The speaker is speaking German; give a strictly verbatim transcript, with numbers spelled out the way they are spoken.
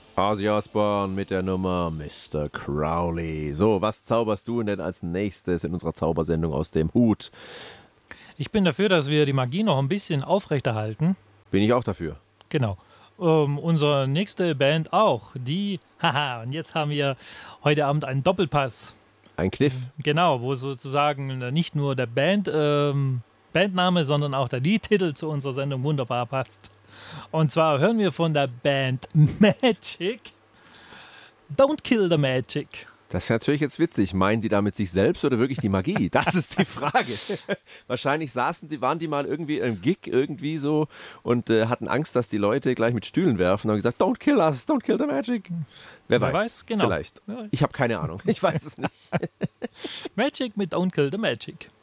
Ozzy Osbourne mit der Nummer Mister Crowley. So, was zauberst du denn als nächstes in unserer Zaubersendung aus dem Hut? Ich bin dafür, dass wir die Magie noch ein bisschen aufrechterhalten. Bin ich auch dafür. Genau. Ähm, unsere nächste Band auch. Die, haha, und jetzt haben wir heute Abend einen Doppelpass. Ein Kniff. Genau, wo sozusagen nicht nur der Band, ähm, Bandname, sondern auch der Liedtitel zu unserer Sendung wunderbar passt. Und zwar hören wir von der Band Magic Don't Kill the Magic. Das ist natürlich jetzt witzig. Meinen die damit sich selbst oder wirklich die Magie? Das ist die Frage. Wahrscheinlich saßen die, waren die mal irgendwie im Gig irgendwie so und äh, hatten Angst, dass die Leute gleich mit Stühlen werfen und haben gesagt, don't kill us, don't kill the magic. Wer, Wer weiß, weiß genau. Vielleicht. Ich habe keine Ahnung. Ich weiß es nicht. Magic mit Don't Kill the Magic.